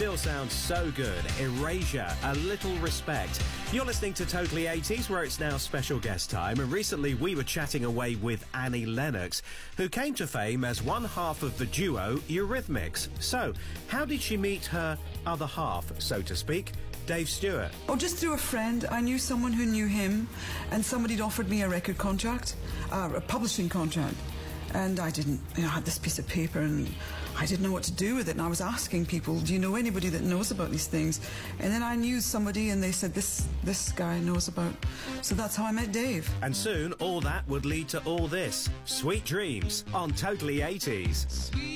still sounds so good. Erasure, A Little Respect. You're listening to Totally 80s, where it's now special guest time, and recently we were chatting away with Annie Lennox, who came to fame as one half of the duo Eurythmics. So, how did she meet her other half, so to speak? Dave Stewart. Oh, just through a friend. I knew someone who knew him, and somebody'd offered me a record contract, a publishing contract. And I didn't, I had this piece of paper and I didn't know what to do with it. And I was asking people, do you know anybody that knows about these things? And then I knew somebody and they said, this guy knows about. So that's how I met Dave. And soon all that would lead to all this. Sweet Dreams on Totally 80s.